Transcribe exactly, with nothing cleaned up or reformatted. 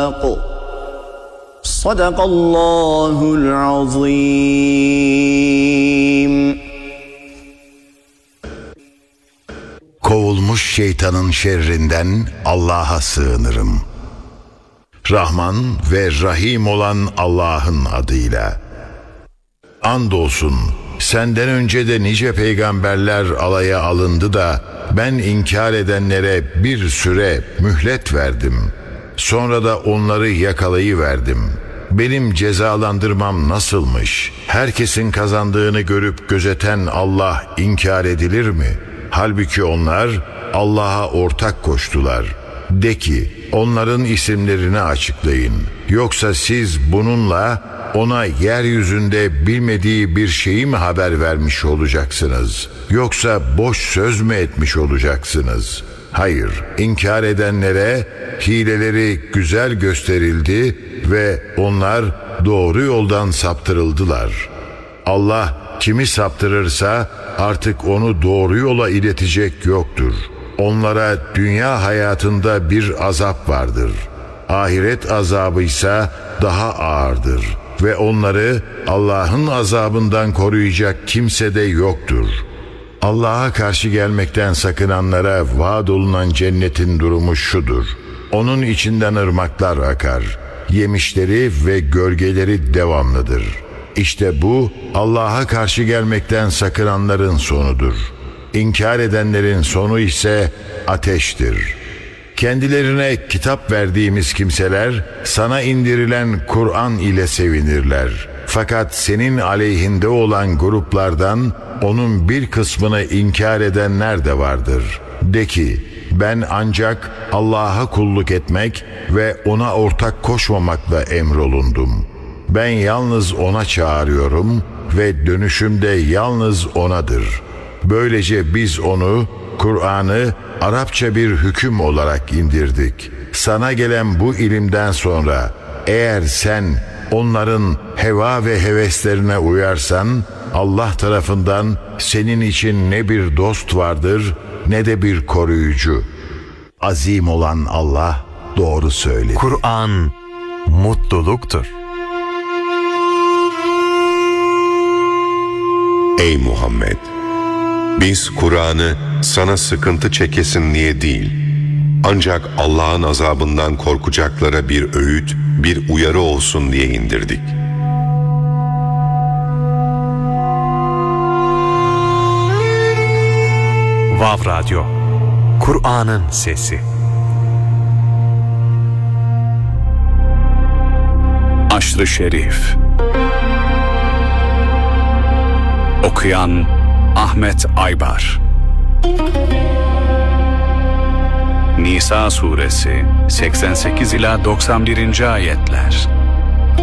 الأخلاق صدق الله العظيم. Kovulmuş şeytanın şerrinden Allah'a sığınırım. Rahman ve Rahim olan Allah'ın adıyla. Andolsun senden önce de nice peygamberler alaya alındı da ben inkar edenlere bir süre mühlet verdim. Sonra da onları yakalayıverdim. Benim cezalandırmam nasılmış? Herkesin kazandığını görüp gözeten Allah inkar edilir mi? Halbuki onlar Allah'a ortak koştular. De ki onların isimlerini açıklayın. Yoksa siz bununla ona yeryüzünde bilmediği bir şeyi mi haber vermiş olacaksınız? Yoksa boş söz mü etmiş olacaksınız? Hayır, inkar edenlere hileleri güzel gösterildi ve onlar doğru yoldan saptırıldılar. Allah kimi saptırırsa artık onu doğru yola iletecek yoktur. Onlara dünya hayatında bir azap vardır. Ahiret azabı ise daha ağırdır ve onları Allah'ın azabından koruyacak kimse de yoktur. Allah'a karşı gelmekten sakınanlara vaad olunan cennetin durumu şudur: onun içinden ırmaklar akar, yemişleri ve gölgeleri devamlıdır. İşte bu Allah'a karşı gelmekten sakınanların sonudur. İnkar edenlerin sonu ise ateştir. Kendilerine kitap verdiğimiz kimseler sana indirilen Kur'an ile sevinirler. Fakat senin aleyhinde olan gruplardan onun bir kısmını inkar edenler de vardır. De ki ben ancak Allah'a kulluk etmek ve ona ortak koşmamakla emrolundum. Ben yalnız ona çağırıyorum ve dönüşüm de yalnız onadır. Böylece biz onu, Kur'an'ı Arapça bir hüküm olarak indirdik. Sana gelen bu ilimden sonra eğer sen onların heva ve heveslerine uyarsan Allah tarafından senin için ne bir dost vardır ne de bir koruyucu. Azim olan Allah doğru söyledi. Kur'an mutluluktur. Ey Muhammed! Biz Kur'an'ı sana sıkıntı çekesin diye değil, ancak Allah'ın azabından korkacaklara bir öğüt, bir uyarı olsun diye indirdik. Vav Radyo, Kur'an'ın sesi. Aşr-ı Şerif. Okuyan Ahmet Aybar. Nisa suresi seksen sekiz ila doksan birinci ayetler.